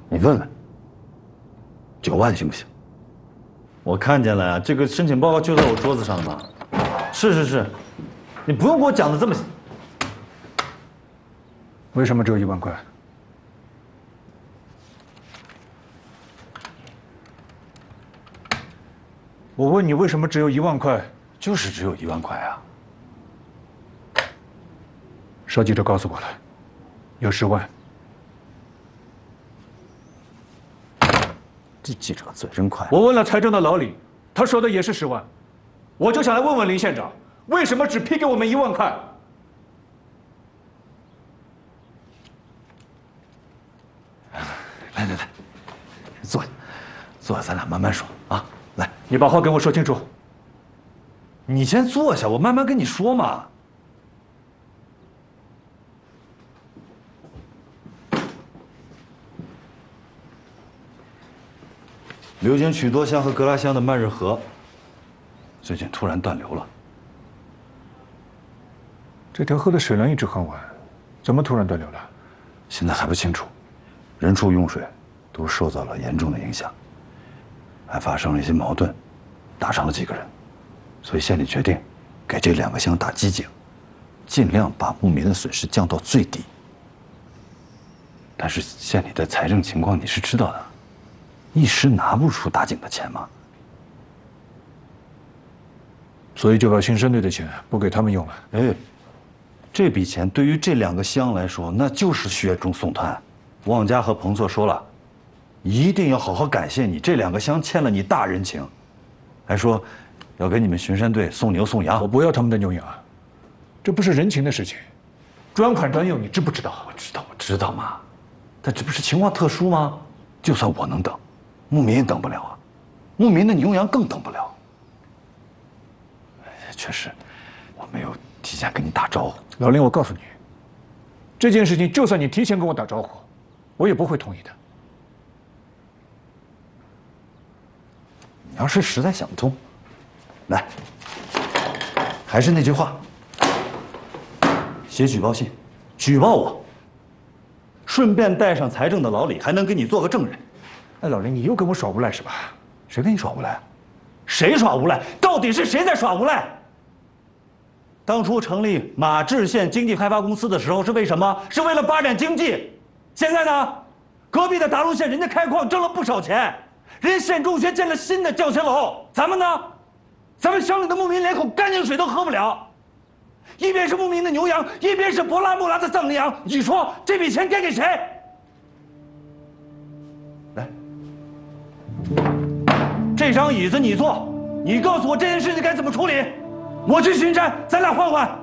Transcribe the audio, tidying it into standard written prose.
你问问，9万行不行？ 我看见了呀，这个申请报告就在我桌子上呢。是，你不用给我讲的这么。 为什么只有1万块？我问你为什么只有1万块？ 就是只有1万块啊！ 邵记者告诉我了，有10万。 这记者嘴真快。 我问了财政的老李，他说的也是10万。我就想来问问林县长，为什么只批给我们1万块？ 来，坐下，咱俩慢慢说啊。来， 你把话跟我说清楚。 你先坐下，我慢慢跟你说嘛。流经曲多乡和格拉乡的曼日河，最近突然断流了。 这条河的水量一直很稳，怎么突然断流了？ 现在还不清楚，人畜用水都受到了严重的影响，还发生了一些矛盾，打伤了几个人，所以县里决定给这2个乡打机警，尽量把牧民的损失降到最低。但是县里的财政情况你是知道的，一时拿不出打井的钱嘛， 所以就把新生队的钱不给他们用了。 哎，这笔钱对于这2个乡来说，那就是雪中送炭。旺家和彭措说了，一定要好好感谢你，这2个乡欠了你大人情，还说要给你们巡山队送牛送羊。 我不要他们的牛羊，这不是人情的事情，专款专用，你知不知道？ 我知道嘛，但这不是情况特殊吗？就算我能等，牧民也等不了啊，牧民的牛羊更等不了。确实，我没有提前跟你打招呼。 老林，我告诉你，这件事情就算你提前跟我打招呼，我也不会同意的。 你要是实在想不通，来，还是那句话，写举报信，举报我，顺便带上财政的老李，还能给你做个证人。 哎，老林，你又跟我耍无赖是吧？ 谁跟你耍无赖？谁耍无赖？到底是谁在耍无赖？当初成立马志县经济开发公司的时候是为什么？是为了发展经济。现在呢，隔壁的达鲁县人家开矿挣了不少钱，人家县中学建了新的教学楼，咱们呢，咱们乡里的牧民连口干净水都喝不了。一边是牧民的牛羊，一边是博拉木拉的藏羚羊，你说这笔钱该给谁？来，这张椅子你坐，你告诉我这件事情该怎么处理。我去巡山，咱俩换换。